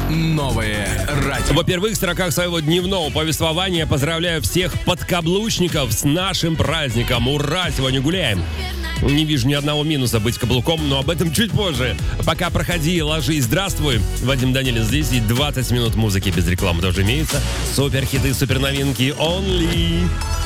Новое радио. Во-первых, в строках своего дневного повествования поздравляю всех подкаблучников с нашим праздником. Ура! Сегодня гуляем. Не вижу ни одного минуса быть каблуком, но об этом чуть позже. Пока проходи, ложись, здравствуй. Вадим Данилин здесь, и 20 минут музыки без рекламы тоже имеется. Супер хиты, супер новинки, only.